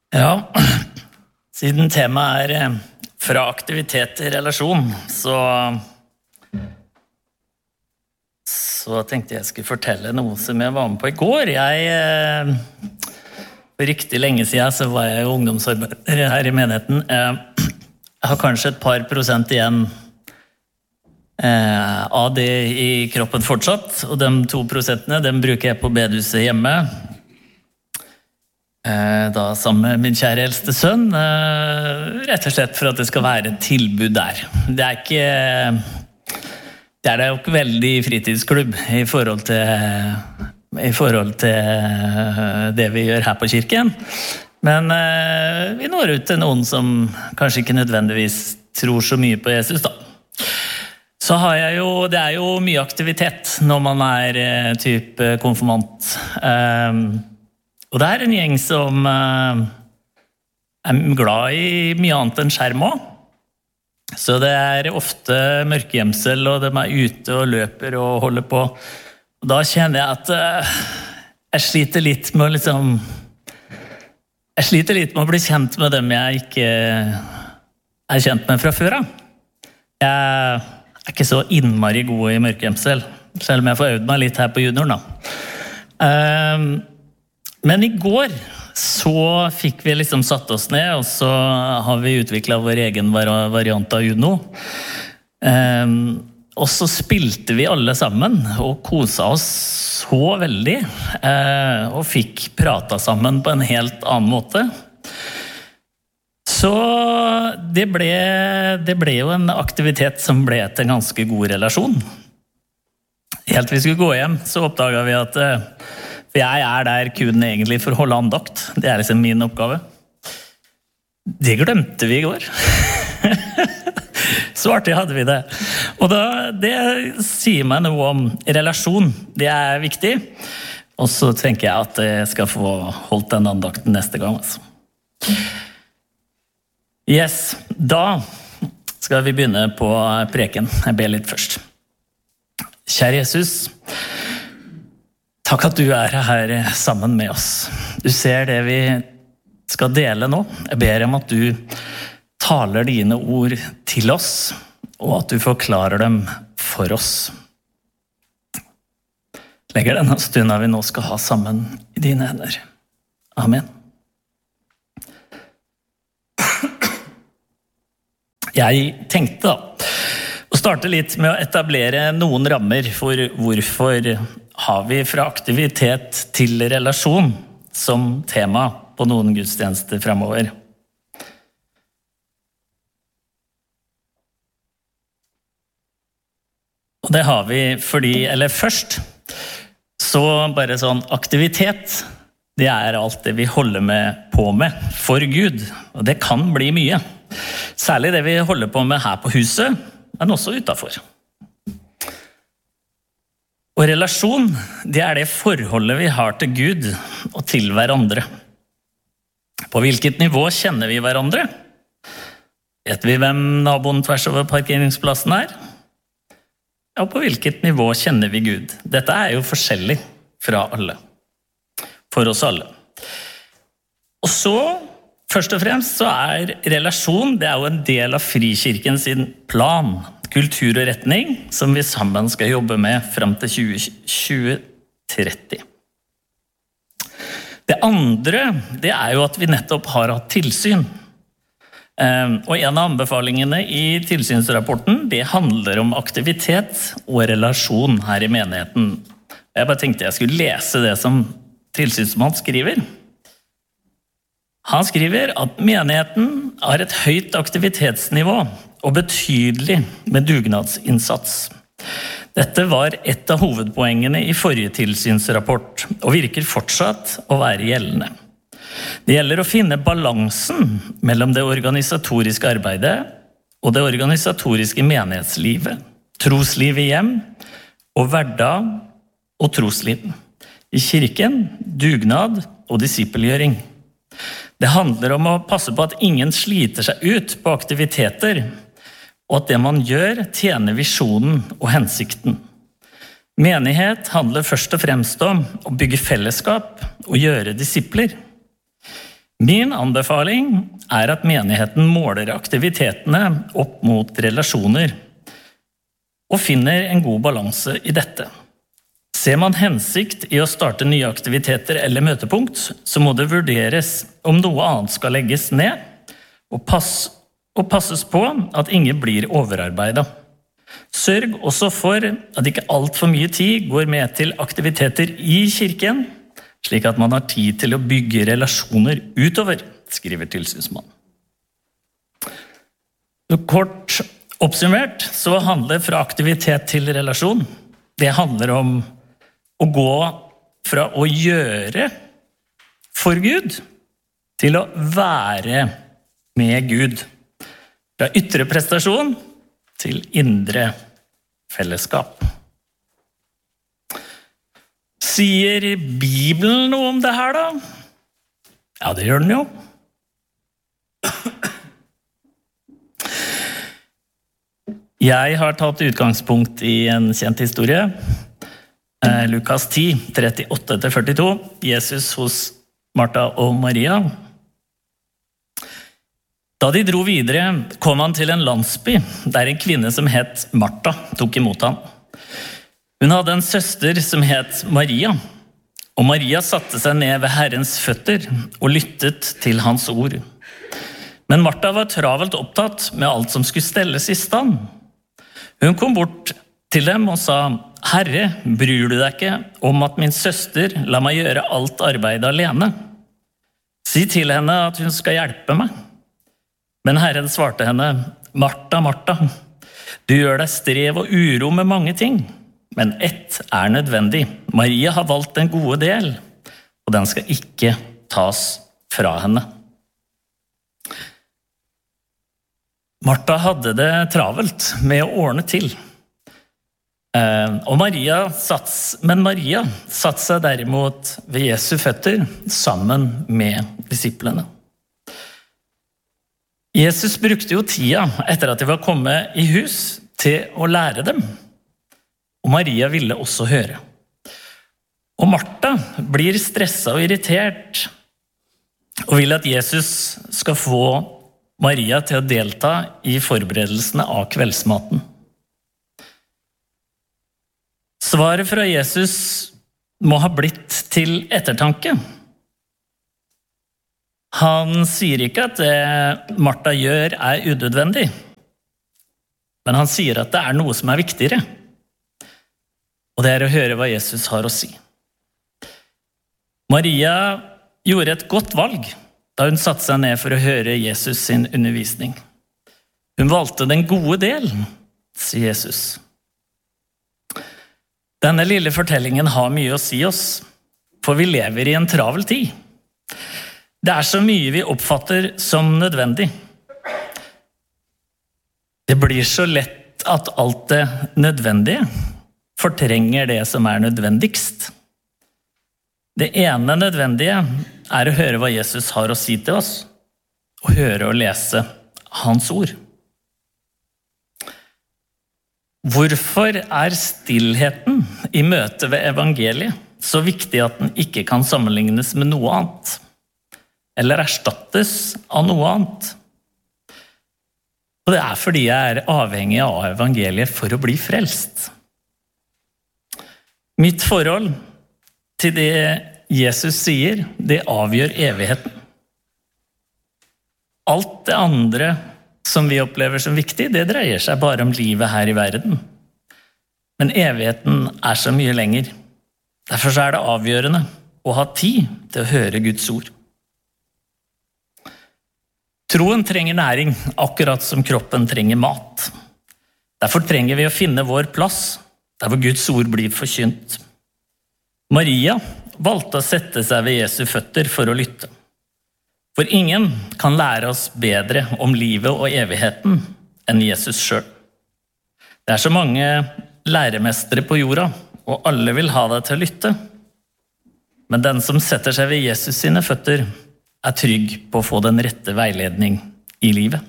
Ja, siden temaet fra aktivitet til relasjon, så tenkte jeg skulle fortelle noe som jeg var med på i går. For riktig lenge siden så var jeg ungdomsarbeider her i menigheten. Jeg har kanskje et par prosent igjen av det i kroppen fortsatt, og de 2% dem bruker jeg på bedehuset hjemme. Da sammen med min kjære eldste sønn, rett og slett for at det skal være et tilbud der. Det er jo ikke veldig fritidsklubb i forhold til det vi gjør her på kirken, men vi når ut til noen som kanskje ikke nødvendigvis tror så mye på Jesus da. Så det er jo mye aktivitet når man er type konfirmant. Og det er en gjeng som er glad i mye annet enn skjerm også. Så det er ofte mørkegjemsel, og de er ute og løper og holder på. Og da kjenner jeg at jeg sliter litt med å bli kjent med dem jeg ikke er kjent med fra før av. Jeg er ikke så innmari god i mørkegjemsel, selv om jeg får øvd meg litt her på junioren da. Men i går så fikk vi liksom satt oss ned, og så har vi utviklet vår egen variant av Juno. Og så spilte vi alle sammen og koset oss så veldig, og fikk pratet sammen på en helt annen måte. Så det ble jo en aktivitet som ble til en ganske god relasjon. Helt vi skulle gå hjem, så oppdaget vi at for jeg er der kun egentlig for å holde andakt. Det er liksom min oppgave. Det glemte vi i går. Så artig hadde vi det. Og det sier meg noe om relasjon. Det er viktig. Og så tenker jeg at jeg skal få holdt den andakten neste gang. Altså. Yes, da skal vi begynne på preken. Jeg ber litt først. Kjære Jesus, takk at du er her sammen med oss. Du ser det vi skal dele nå. Jeg ber om at du taler dine ord til oss, og at du forklarer dem for oss. Legger denne stunden vi nå skal ha sammen i dine hender. Amen. Jeg tenkte da å starte litt med å etablere noen rammer for hvorfor har vi fra aktivitet til relasjon som tema på noen gudstjenester fremover. Og det har vi fordi, eller først, så bare sånn aktivitet, det er alt det vi holder på med for Gud, og det kan bli mye. Særlig det vi holder på med her på huset, men også utenfor. Og relasjon, det er det forholdet vi har til Gud og til hverandre. På hvilket nivå kjenner vi hverandre? Vet vi hvem naboen tvers over parkeringsplassen er? Og på hvilket nivå kjenner vi Gud? Dette er jo forskjellig fra alle. For oss alle. Og så, først og fremst, så er relasjon, det er jo en del av Frikirken sin plan, kultur og retning, som vi sammen skal jobbe med frem til 2030. Det andre, det er jo at vi nettopp har hatt tilsyn. Og en av anbefalingene i tilsynsrapporten, det handler om aktivitet og relasjon her i menigheten. Jeg bare tenkte jeg skulle lese det som tilsynsmann skriver. Han skriver at menigheten har et høyt aktivitetsnivå og betydelig med dugnadsinnsats. Dette var et av hovedpoengene i forrige tilsynsrapport, og virker fortsatt å være gjeldende. Det gjelder å finne balansen mellom det organisatoriske arbeidet og det organisatoriske menighetslivet, trosliv i hjem og hverdag og trosliv. I kirken, dugnad og disippelgjøring. Det handler om å passe på at ingen sliter seg ut på aktiviteter, og at det man gjør tjener visjonen og hensikten. Menighet handler først og fremst om å bygge fellesskap og gjøre disipler. Min anbefaling at menigheten måler aktivitetene opp mot relasjoner og finner en god balanse i dette. Ser man hensikt i å starte nye aktiviteter eller møtepunkt, så må det vurderes om noe annet skal legges ned, og passes på at ingen blir overarbeidet. Sørg også for at ikke alt for mye tid går med til aktiviteter i kirken, slik at man har tid til å bygge relasjoner utover, skriver tilsynsmannen. Kort oppsummert så handler fra aktivitet til relasjon. Det handler om å gå fra å gjøre for Gud til å være med Gud. Fra ytre prestasjon til indre fellesskap. Sier Bibelen noe om det her da? Ja, det gjør den jo. Jeg har tatt utgangspunkt i en kjent historie. Lukas 10, 38-42. Jesus hos Martha og Maria. Da de dro videre, kom han til en landsby, der en kvinne som het Martha tok imot ham. Hun hadde en søster som het Maria, og Maria satte seg ned ved Herrens føtter og lyttet til hans ord. Men Martha var travelt opptatt med alt som skulle stelles i stand. Hun kom bort til dem og sa, «Herre, bryr du deg ikke om at min søster la meg gjøre alt arbeidet alene? Si til henne at hun skal hjelpe meg.» Men Herren svarte henne, «Martha, Martha, du gjør deg strev og uro med mange ting, men ett nødvendig. Maria har valgt den gode del, og den skal ikke tas fra henne.» Martha hadde det travelt med å ordne til. Men Maria satte seg derimot ved Jesu føtter sammen med disiplene. Jesus brukte jo tida etter at de var kommet i hus til å lære dem, og Maria ville også høre. Og Martha blir stresset og irritert, og vil at Jesus skal få Maria til å delta i forberedelsene av kveldsmaten. Svaret fra Jesus må ha blitt til ettertanke. Han sier ikke at det Martha gjør unødvendig, men han sier at det noe som viktigere, og det å høre hva Jesus har å si. Maria gjorde et godt valg da hun satte seg ned for å høre Jesus sin undervisning. Hun valgte den gode del, sier Jesus. Denne lille fortellingen har mye å si oss, for vi lever i en travel tid. Det så mye vi oppfatter som nødvendig. Det blir så lett at alt det nødvendige fortrenger det som nødvendigst. Det ene nødvendige å høre hva Jesus har å si til oss, og høre og lese hans ord. Hvorfor stillheten i møte ved evangeliet så viktig at den ikke kan sammenlignes med noe annet, eller erstattes av noe annet? Og det fordi jeg avhengig av evangeliet for å bli frelst. Mitt forhold til det Jesus sier, det avgjør evigheten. Alt det andre som vi opplever som viktig, det dreier seg bare om livet her i verden. Men evigheten så mye lenger. Derfor det avgjørende å ha tid til å høre Guds ord. Troen trenger næring, akkurat som kroppen trenger mat. Derfor trenger vi å finne vår plass, der hvor Guds ord blir forkynt. Maria valgte å sette seg ved Jesu føtter for å lytte. For ingen kan lære oss bedre om livet og evigheten enn Jesus selv. Det så mange læremestere på jorda, og alle vil ha deg til å lytte. Men den som setter seg ved Jesus sine føtter, trygg på å få den rette veiledning i livet.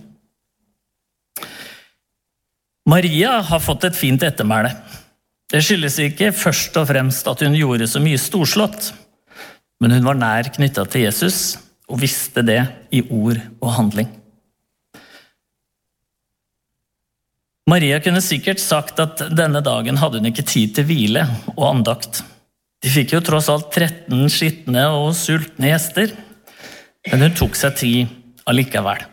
Maria har fått et fint ettermæle. Det skyldes ikke først og fremst at hun gjorde så mye storslått, men hun var nær knyttet til Jesus, og visste det i ord og handling. Maria kunne sikkert sagt at denne dagen hadde hun ikke tid til hvile og andakt. De fikk jo tross alt 13 skittende og sultne gjester, men hun tok seg tid allikevel.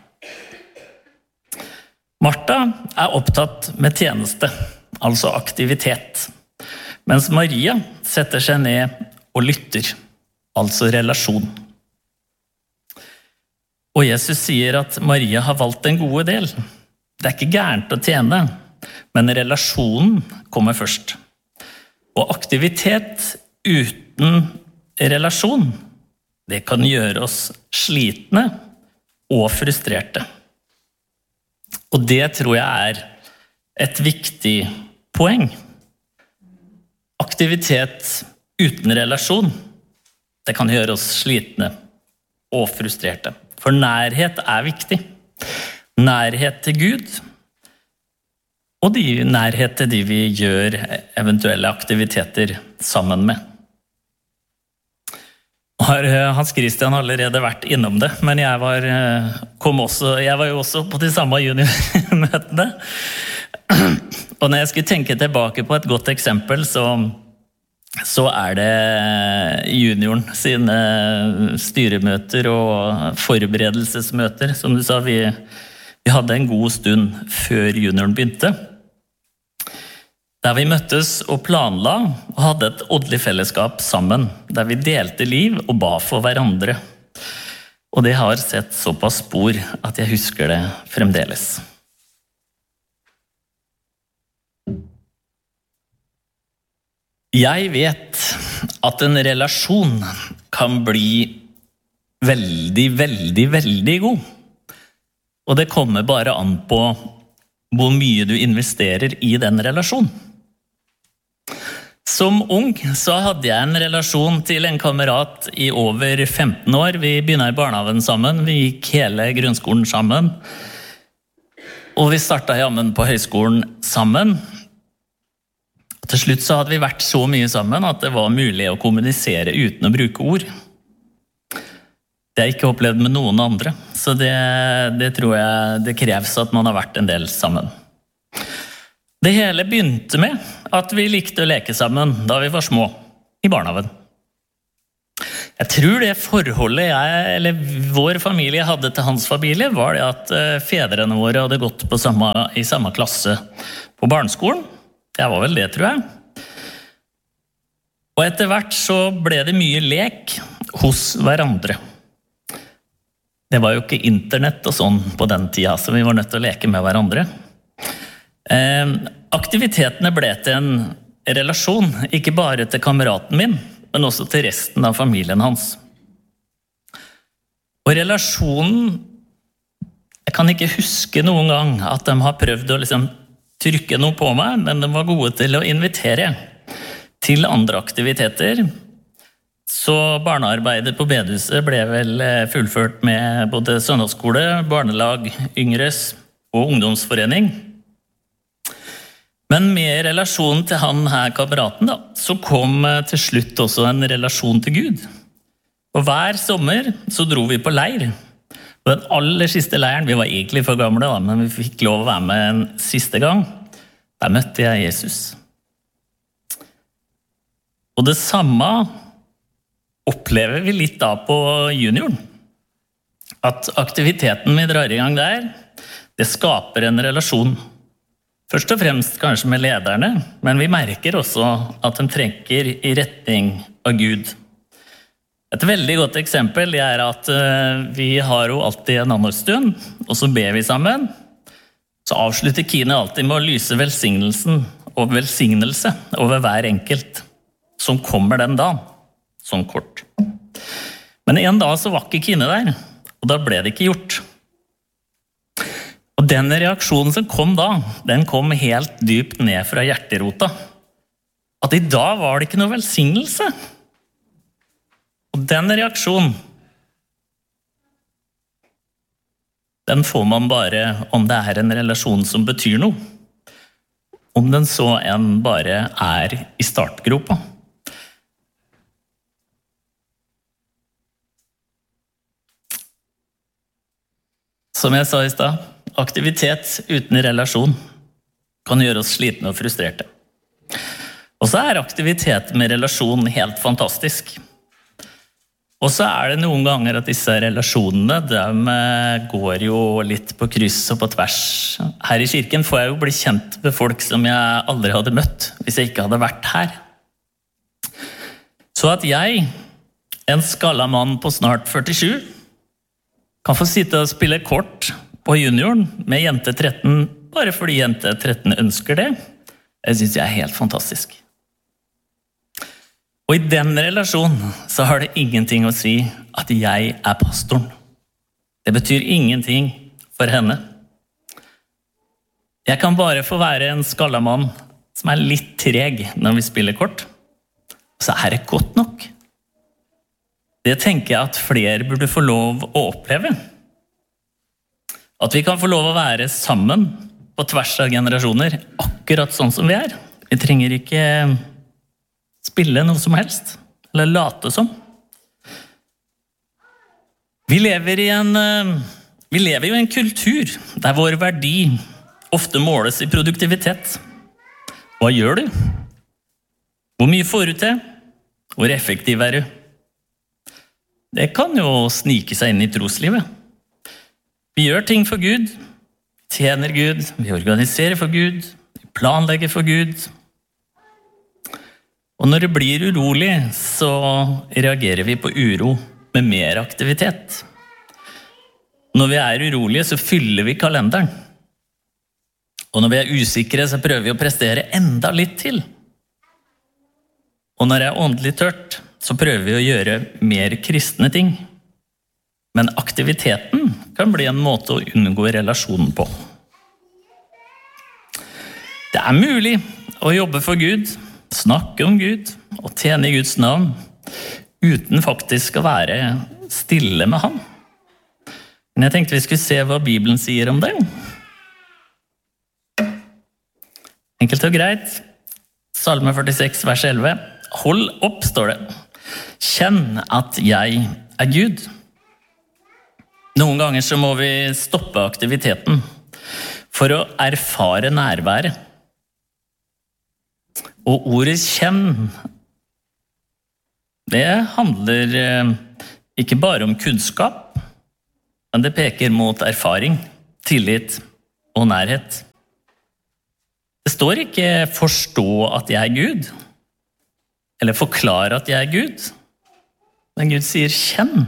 Martha opptatt med tjeneste, altså aktivitet, mens Maria setter seg ned og lytter, altså relasjon. Og Jesus sier at Maria har valgt en god del. Det ikke gærent å tjene, men relasjonen kommer først. Og aktivitet uten relasjon, det kan gjøre oss slitne og frustrerte. Og det tror jeg et viktig poeng. Aktivitet uten relasjon, det kan gjøre oss slitne og frustrerte. For nærhet viktig. Nærhet til Gud, og nærhet til de vi gjør eventuelle aktiviteter sammen med. Har Hans Christian allerede vært innom det, men jeg var jo også på de samme juniormøtene. Og når jeg skulle tenke tilbake på et godt eksempel, så det junioren sine styremøter og forberedelsesmøter. Som du sa, vi hadde en god stund før junioren begynte, der vi møttes og planla og hadde et åndelig fellesskap sammen, der vi delte liv og ba for hverandre. Og det har sett såpass spor at jeg husker det fremdeles. Jeg vet at en relasjon kan bli veldig, veldig, veldig god. Og det kommer bare an på hvor mye du investerer i den relasjonen. Som ung så hadde jeg en relasjon til en kamerat i over 15 år. Vi begynte i barnehagen sammen, vi gikk hele grunnskolen sammen. Og vi startet jammen på høyskolen sammen. Til slutt så hadde vi vært så mye sammen at det var mulig å kommunisere uten å bruke ord. Det har jeg ikke opplevd med noen andre, så det tror jeg det kreves at man har vært en del sammen. Det hele begynte med at vi likte å leke sammen da vi var små i barnehagen. Jeg tror det forholdet vår familie hadde til hans familie var det at fedrene våre hadde gått i samme klasse på barneskolen. Det var vel det, tror jeg. Og etter hvert så ble det mye lek hos hverandre. Det var jo ikke internett og sånn på den tida, så vi var nødt til å leke med hverandre. Aktivitetene ble til en relasjon, ikke bare til kameraten min, men også til resten av familien hans. Og relasjonen, jeg kan ikke huske noen gang at de har prøvd å trykke noe på meg, men de var gode til å invitere til andre aktiviteter. Så barnearbeidet på bedehuset ble vel fullført med både søndagsskole, barnelag, yngres og ungdomsforening. Men med relasjonen til han her kameraten så kom til slutt også en relasjon til Gud. Og hver sommer så dro vi på leir. Og den aller siste leiren, vi var egentlig for gamle men vi fikk lov å være med en siste gang, der møtte jeg Jesus. Og det samme opplever vi litt da på junioren. At aktiviteten vi drar i gang der, det skaper en relasjon. Først og fremst kanskje med lederne, men vi merker også at de trekker i retning av Gud. Et veldig godt eksempel er at vi har jo alltid en andaktsstund, og så ber vi sammen. Så avslutter Kine alltid med å lyse velsignelsen og velsignelse over hver enkelt som kommer den dagen, sånn kort. Men en dag så var ikke Kine der, og da ble det ikke gjort. Og den reaksjonen som kom da, den kom helt dypt ned fra hjerterota. At i dag var det ikke noe velsignelse. Og den reaksjonen, den får man bare om det er en relasjon som betyr noe. Om den så enn bare er i startgropa. Som jeg sa I sted, aktivitet uten relasjon kan gjøre oss slitne og frustrerte. Og så aktivitet med relasjon helt fantastisk. Og så det noen ganger at disse relasjonene, de går jo litt på kryss og på tvers. Her I kirken får jeg jo bli kjent med folk som jeg aldri hadde møtt, hvis jeg ikke hadde vært her. Så at jeg, en skalla mann på snart 47, kan få sitte og spille kort på junioren med jente 13, bare fordi jente 13 ønsker det, jeg synes jeg helt fantastisk. Og I den relasjonen så har det ingenting å si at jeg pastoren. Det betyr ingenting for henne. Jeg kan bare få være en skallamann som litt treg når vi spiller kort. Og så det godt nok. Det tenker jeg at flere burde få lov å oppleve. At vi kan få lov å være sammen på tvers av generasjoner, akkurat sånn som vi Vi trenger ikke spille noe som helst, eller late som. Vi lever jo I en kultur der vår verdi ofte måles I produktivitet. Hva gjør du? Hvor mye får du til? Hvor effektiv du? Det kan jo snike seg inn I troslivet. Vi gjør ting for Gud, tjener Gud, vi organiserer for Gud, vi planlegger for Gud. Og når det blir urolig, så reagerer vi på uro med mer aktivitet. Når vi urolige, så fyller vi kalenderen. Og når vi usikre, så prøver vi å prestere enda litt til. Og når det åndelig tørt, så prøver vi å gjøre mer kristne ting. Men aktiviteten kan bli en måte å unngå relasjonen på. Det mulig å jobbe for Gud, snakke om Gud og tjene I Guds navn uten faktisk å være stille med ham. Men jeg tenkte vi skulle se hva Bibelen sier om det. Enkelt og greit. Salme 46, vers 11. Hold opp, står det. Kjenn at jeg Gud. Noen ganger så må vi stoppe aktiviteten for å erfare nærværet. Og ordet kjenn, det handler ikke bare om kunnskap, men det peker mot erfaring, tillit og nærhet. Det står ikke forstå at jeg Gud, eller forklare at jeg Gud, men Gud sier kjenn.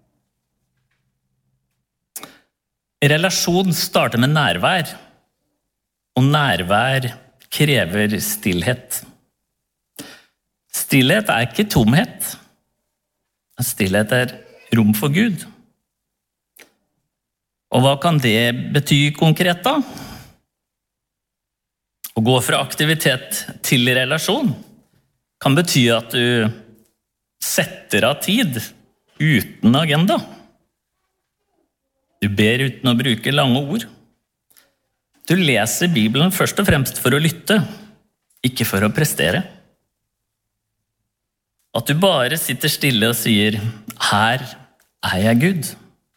Relasjon starter med nærvær, og nærvær krever stillhet. Stillhet ikke tomhet. Stillhet rom for Gud. Og hva kan det bety konkret da? Å gå fra aktivitet til relasjon kan bety at du setter av tid uten agenda. Du ber uten å bruke lange ord. Du leser Bibelen først og fremst for å lytte, ikke for å prestere. At du bare sitter stille og sier, her jeg Gud.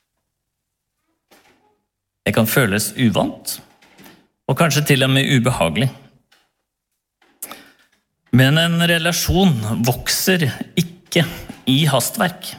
Det kan føles uvant, og kanskje til og med ubehagelig. Men en relasjon vokser ikke I hastverk.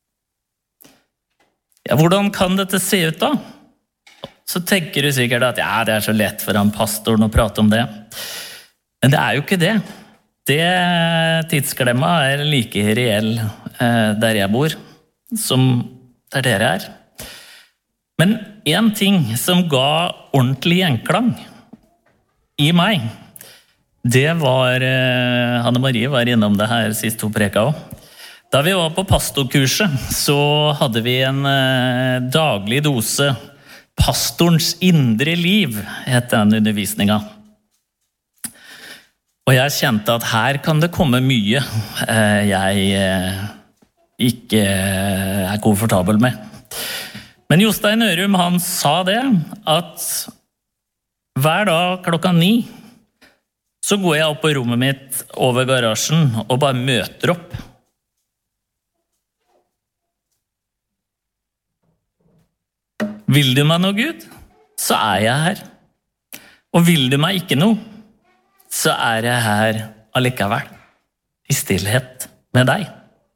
Ja, hvordan kan dette se ut da? Så tenker du sikkert at ja, det så lett for han pastoren å prate om det. Men det jo ikke det. Det tidsklemma like reell der jeg bor, som der dere Men en ting som ga ordentlig gjenklang I meg, det var, Hanne Marie var innom det her sist hun preka også. Da vi var på pastorkurset, så hadde vi en daglig dose Pastorens indre liv, het den undervisningen. Og jeg kjente at her kan det komme mye jeg ikke komfortabel med. Men Jostein Ørum, han sa det, at hver dag klokka 9, så går jeg opp på rommet mitt over garasjen og bare møter opp. Vil du meg noe, Gud, så jeg her. Og vil du meg ikke noe, så jeg her allikevel, i stillhet med deg.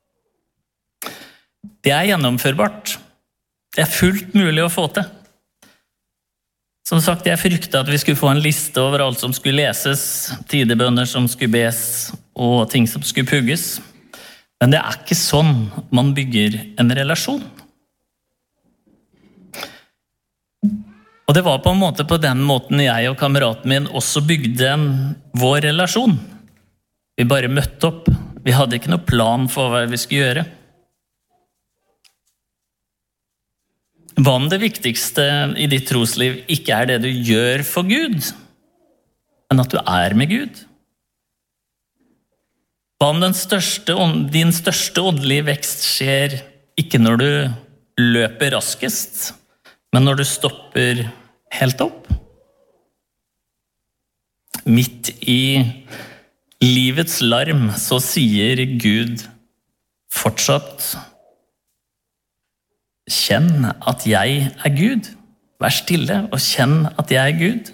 Det gjennomførbart. Det fullt mulig å få til. Som sagt, jeg fryktet at vi skulle få en liste over alt som skulle leses, tidebønner som skulle bes, og ting som skulle pugges. Men det ikke sånn man bygger en relasjon. Og det var på en måte på den måten jeg og kameraten min også bygde vår relasjon. Vi bare møtte opp. Vi hadde ikke noe plan for hva vi skulle gjøre. Hva om det viktigste i ditt trosliv ikke det du gjør for Gud, men at du med Gud? Hva om din største åndelige vekst skjer ikke når du løper raskest, men når du stopper helt opp? Midt i livets larm så sier Gud fortsatt: kjenn at jeg Gud. Vær stille og kjenn at jeg Gud.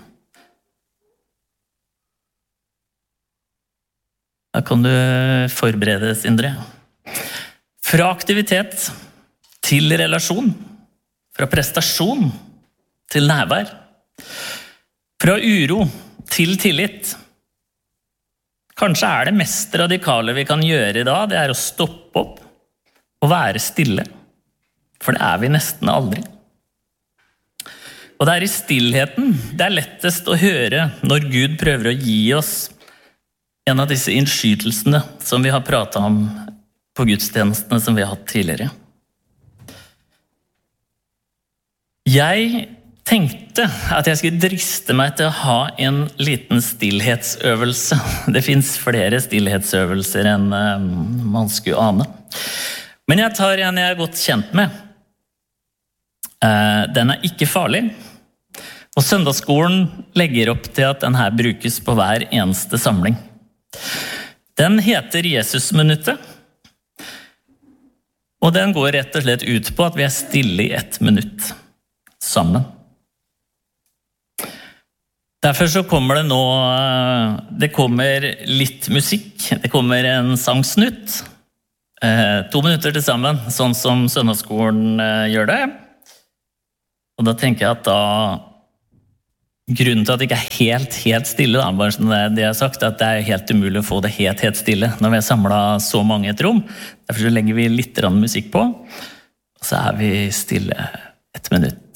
Da kan du forberede, Sindre. Fra aktivitet til relasjon. Fra prestasjon til nærvær. Fra uro til tillit. Kanskje det mest radikale vi kan gjøre i dag, det å stoppe opp og være stille. For det vi nesten aldri. Og det i stillheten det lettest å høre når Gud prøver å gi oss en av disse innskytelsene som vi har pratet om på gudstjenestene som vi har hatt tidligere. Jeg tenkte at jeg skulle driste meg til å ha en liten stillhetsøvelse. Det finnes flere stillhetsøvelser enn man skulle ane. Men jeg tar en jeg godt kjent med. Den ikke farlig. Og søndagsskolen legger opp til at den her brukes på hver eneste samling. Den heter Jesusminuttet. Og den går rett og slett ut på at vi stille i 1 minutt sammen. Derfor så kommer det nå, det kommer litt musikk, det kommer en sangsnutt, 2 minutter til sammen, sånn som søndagsskolen gjør det. Og da tenker jeg at grunnen til at det ikke helt stille, bare som det jeg har sagt, at det helt umulig å få det helt stille når vi har samlet så mange i et rom. Derfor så legger vi litt musikk på, og så vi stille 1 minutt.